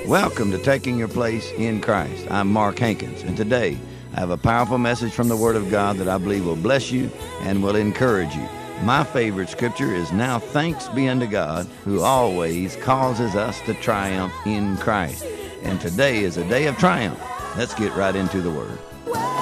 Welcome to Taking Your Place in Christ. I'm Mark Hankins, and today I have a powerful message from the Word of God that I believe will bless you and will encourage you. My favorite scripture is, "Now thanks be unto God, who always causes us to triumph in Christ." And today is a day of triumph. Let's get right into the Word.